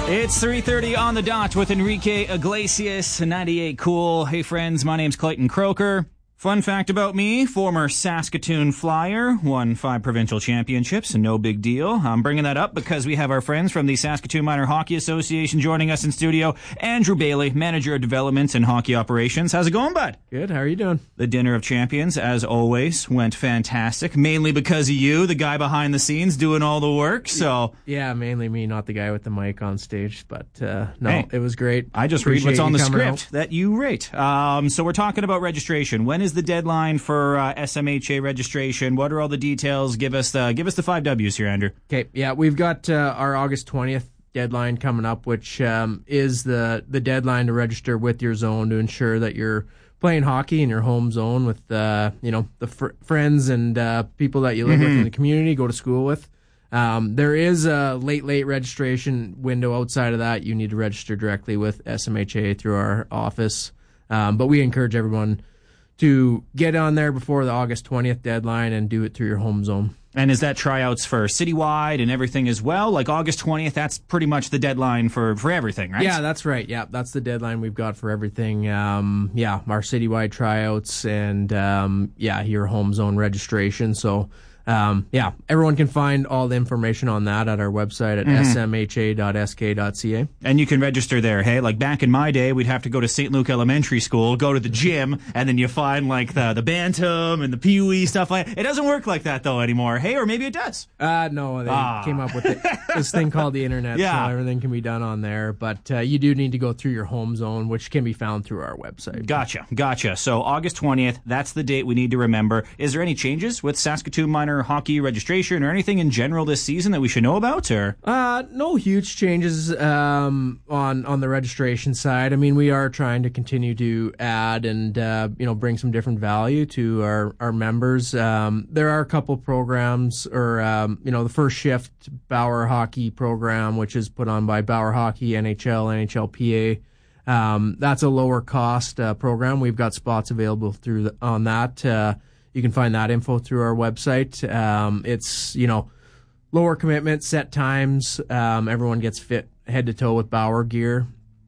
It's 3:30 on the dot with Enrique Iglesias, 98 Cool. Hey friends, my name's Clayton Croker. Fun fact about me, former Saskatoon Flyer, won 5 provincial championships, no big deal. I'm bringing that up because we have our friends from the Saskatoon Minor Hockey Association joining us in studio. Andrew Bailey, Manager of Development and Hockey Operations. How's it going, bud? Good, how are you doing? The Dinner of Champions, as always, went fantastic, mainly because of you, the guy behind the scenes doing all the work, so... Yeah, mainly me, not the guy with the mic on stage, but no, Hey, it was great. I just read what's on the script that you rate. So we're talking about registration. When is the deadline for SMHA registration? What are all the details? Give us the 5 W's here, Andrew. Okay, yeah, we've got our August 20th deadline coming up, which is the deadline to register with your zone to ensure that you're playing hockey in your home zone with the friends and people that you live with in the community, go to school with. There is a late registration window. Outside of that, you need to register directly with SMHA through our office. But we encourage everyone to get on there before the August 20th deadline and do it through your home zone. And is that tryouts for citywide and everything as well? Like August 20th, that's pretty much the deadline for everything, right? Yeah, that's right. Yeah, that's the deadline we've got for everything. Our citywide tryouts and, your home zone registration. So, everyone can find all the information on that at our website at smha.sk.ca. And you can register there, hey? Like back in my day, we'd have to go to St. Luke Elementary School, go to the gym, and then you find like the Bantam and the PUE stuff. It doesn't work like that though anymore, hey? Or maybe it does. No, they came up with this thing called the internet, so everything can be done on there. But you do need to go through your home zone, which can be found through our website. Gotcha. So August 20th, that's the date we need to remember. Is there any changes with Saskatoon Minor Hockey registration or anything in general this season that we should know about? Or no huge changes on the registration side. I mean, we are trying to continue to add and bring some different value to our members. There are a couple programs, or the First Shift Bauer Hockey program, which is put on by Bauer Hockey, NHL, NHLPA. That's a lower cost program. We've got spots available on that. You can find that info through our website. It's, lower commitment, set times. Everyone gets fit head to toe with Bauer gear.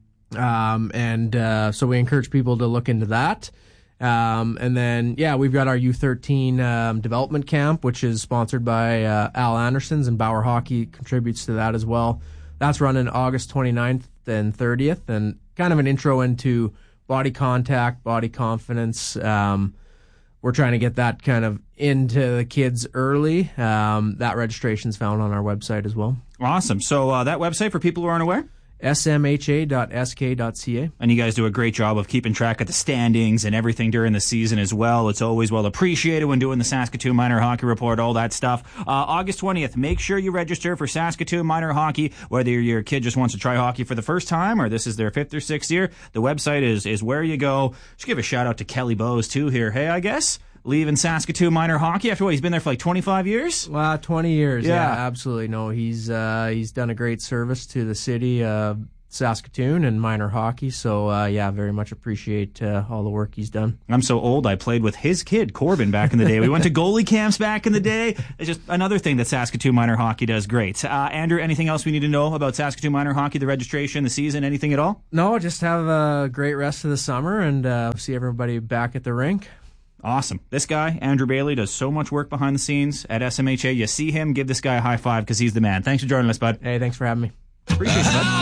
So we encourage people to look into that. And then, we've got our U13 development camp, which is sponsored by Al Anderson's, and Bauer Hockey contributes to that as well. That's running August 29th and 30th, and kind of an intro into body contact, body confidence. We're trying to get that kind of into the kids early. That registration's found on our website as well. Awesome. So that website, for people who aren't aware? smha.sk.ca. And you guys do a great job of keeping track of the standings and everything during the season as well. It's always well appreciated when doing the Saskatoon Minor Hockey Report, all that stuff. August 20th, make sure you register for Saskatoon Minor Hockey, whether your kid just wants to try hockey for the first time or this is their 5th or 6th year. The website is where you go. Just give a shout out to Kelly Bowes too here. Hey, I guess. Leaving Saskatoon Minor Hockey after what? He's been there for like 25 years? 20 years. Yeah, absolutely. No, he's done a great service to the city of Saskatoon and minor hockey. So, very much appreciate all the work he's done. I'm so old, I played with his kid, Corbin, back in the day. We went to goalie camps back in the day. It's just another thing that Saskatoon Minor Hockey does great. Andrew, anything else we need to know about Saskatoon Minor Hockey, the registration, the season, anything at all? No, just have a great rest of the summer and see everybody back at the rink. Awesome. This guy, Andrew Bailey, does so much work behind the scenes at SMHA. You see him, give this guy a high five because he's the man. Thanks for joining us, bud. Hey, thanks for having me. Appreciate it, bud.